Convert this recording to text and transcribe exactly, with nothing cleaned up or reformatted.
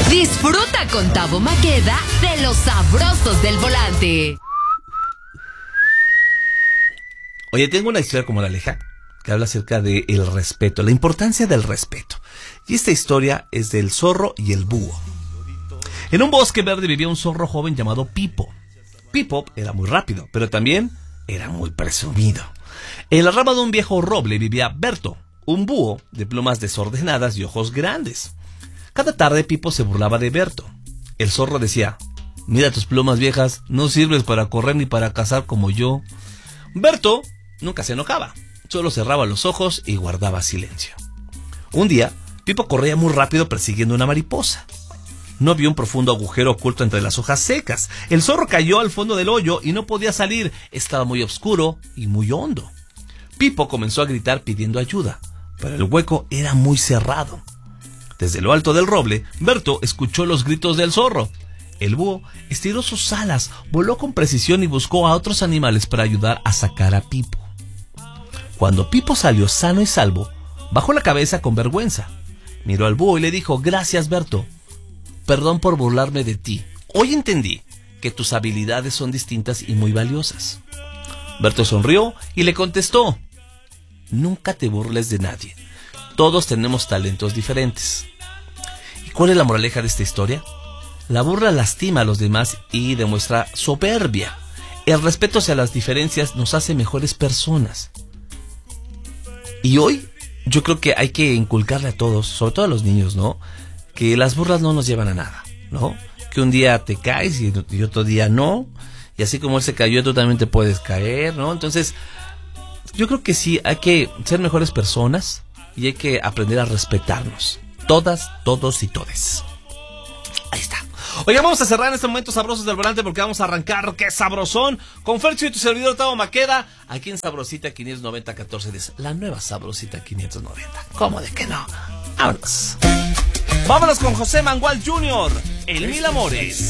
Disfruta con Tavo Maqueda de los sabrosos del volante. Oye, tengo una historia como la Aleja que habla acerca del respeto, la importancia del respeto. Y esta historia es del zorro y el búho. En un bosque verde vivía un zorro joven llamado Pipo. Pipo era muy rápido, pero también era muy presumido. En la rama de un viejo roble vivía Berto, un búho de plumas desordenadas y ojos grandes. Cada tarde Pipo se burlaba de Berto. El zorro decía: mira tus plumas viejas, no sirves para correr ni para cazar como yo. Berto nunca se enojaba, solo cerraba los ojos y guardaba silencio. Un día, Pipo corría muy rápido persiguiendo una mariposa. No vio un profundo agujero oculto entre las hojas secas. El zorro cayó al fondo del hoyo y no podía salir. Estaba muy oscuro y muy hondo. Pipo comenzó a gritar pidiendo ayuda, pero el hueco era muy cerrado. Desde lo alto del roble, Berto escuchó los gritos del zorro. El búho estiró sus alas, voló con precisión y buscó a otros animales para ayudar a sacar a Pipo. Cuando Pipo salió sano y salvo, bajó la cabeza con vergüenza. Miró al búho y le dijo: gracias, Berto. Perdón por burlarme de ti. Hoy entendí que tus habilidades son distintas y muy valiosas. Berto sonrió y le contestó: nunca te burles de nadie. Todos tenemos talentos diferentes. ¿Y cuál es la moraleja de esta historia? La burla lastima a los demás y demuestra soberbia. El respeto hacia las diferencias nos hace mejores personas. Y hoy yo creo que hay que inculcarle a todos, sobre todo a los niños, ¿no?, que las burlas no nos llevan a nada, ¿no? Que un día te caes y, y otro día no. Y así como él se cayó, tú también te puedes caer, ¿no? Entonces, yo creo que sí, hay que ser mejores personas y hay que aprender a respetarnos. Todas, todos y todes. Ahí está. Oigan, vamos a cerrar en este momento Sabrosos del Volante porque vamos a arrancar, ¡qué sabrosón! Con Fercho y tu servidor Tavo Maqueda, aquí en Sabrosita quinientos noventa catorce diez. La nueva Sabrosita quinientos noventa. ¿Cómo de que no? Vámonos. Vámonos con José Mangual junior, El Mil Amores.